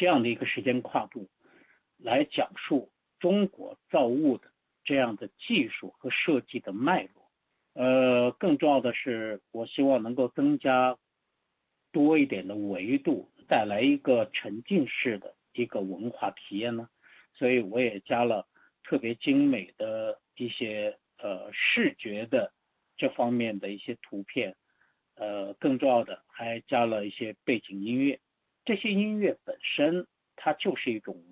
这样的一个时间跨度来讲述中国造物的这样的技术和设计的脉络。更重要的是，我希望能够增加多一点的维度，带来一个沉浸式的一个文化体验呢。所以我也加了特别精美的一些视觉的这方面的一些图片，更重要的还加了一些背景音乐。这些音乐本身它就是一种